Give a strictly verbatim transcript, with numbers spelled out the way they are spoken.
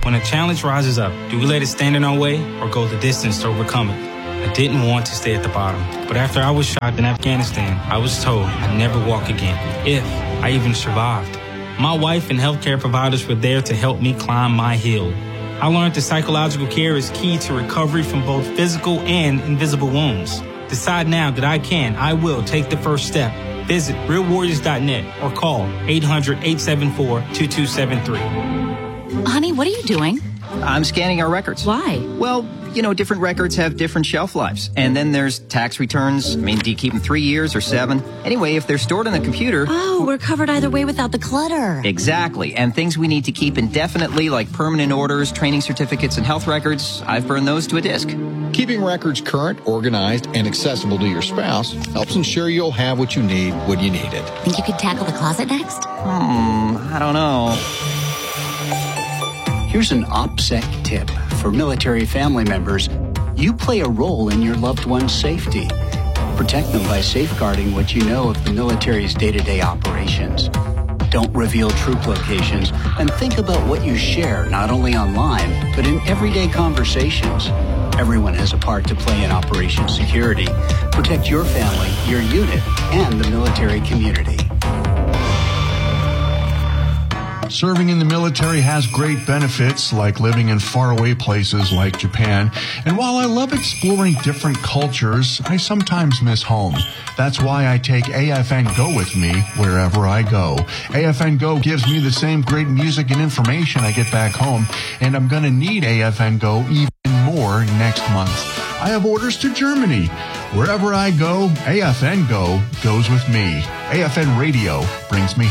When a challenge rises up, do we let it stand in our way or go the distance to overcome it? I didn't want to stay at the bottom, but after I was shot in Afghanistan, I was told I'd never walk again, if I even survived. My wife and healthcare providers were there to help me climb my hill. I learned that psychological care is key to recovery from both physical and invisible wounds. Decide now that I can, I will take the first step. Visit real warriors dot net or call eight hundred, eight seven four, two two seven three. Honey, what are you doing? I'm scanning our records. Why? Well, you know, different records have different shelf lives. And then there's tax returns. I mean, do you keep them three years or seven? Anyway, if they're stored on the computer... Oh, we're covered either way without the clutter. Exactly. And things we need to keep indefinitely, like permanent orders, training certificates, and health records, I've burned those to a disk. Keeping records current, organized, and accessible to your spouse helps ensure you'll have what you need when you need it. Think you could tackle the closet next? Hmm, I don't know. Here's an OPSEC tip for military family members. You play a role in your loved one's safety. Protect them by safeguarding what you know of the military's day-to-day operations. Don't reveal troop locations, and think about what you share not only online, but in everyday conversations. Everyone has a part to play in Operation Security. Protect your family, your unit, and the military community. Serving in the military has great benefits, like living in faraway places like Japan. And while I love exploring different cultures, I sometimes miss home. That's why I take A F N Go with me wherever I go. A F N Go gives me the same great music and information I get back home, and I'm going to need A F N Go even more next month. I have orders to Germany. Wherever I go, A F N Go goes with me. A F N Radio brings me